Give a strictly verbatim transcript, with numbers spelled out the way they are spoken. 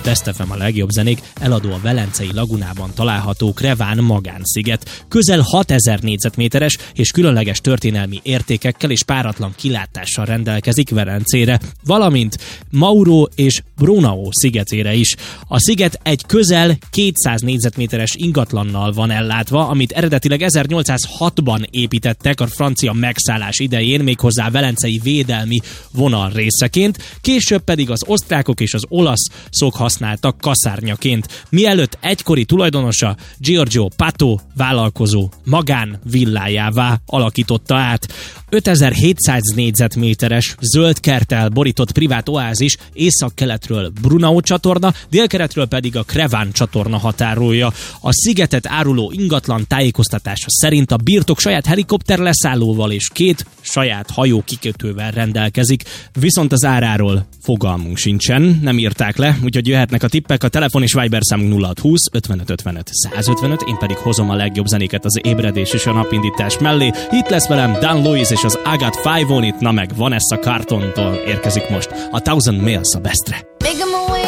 Best ef em a legjobb zenék, eladó a Velencei lagunában található Creván magánsziget. Közel hatezer négyzetméteres és különleges történelmi értékekkel és páratlan kilátással rendelkezik Velencére, valamint Mauro és Brunao szigetére is. A sziget egy közel kétszáz négyzetméteres ingatlannal van ellátva, amit eredetileg ezernyolcszázhatban építettek a francia megszállás idején, méghozzá velencei védelmi vonal részeként, később pedig az osztrákok és az olaszok használtak kaszárnyaként, mielőtt egykori tulajdonosa Giorgio Pato vállalkozó magánvillájává alakította át. ötezer-hétszáz négyzetméteres zöld kerttel borított privát oázis északkeletről Brunao csatorna, délkeletről pedig a Creván csatorna határolja. A szigetet áruló ingatlan tájékoztatása szerint a birtok saját helikopter leszállóval és két saját hajó kikötővel rendelkezik, viszont az áráról fogalmunk sincsen, nem írták le, úgyhogy jöhetnek a tippek. A telefon és Viber számunk nulla hat húsz ötvenöt ötvenöt százötvenöt, én pedig hozom a legjobb zenéket az ébredés és a napindítás mellé. Itt lesz velem Dan Lewis és az I Got Five On It, na meg Vanessa Carltontól érkezik most a Thousand Miles a Bestre.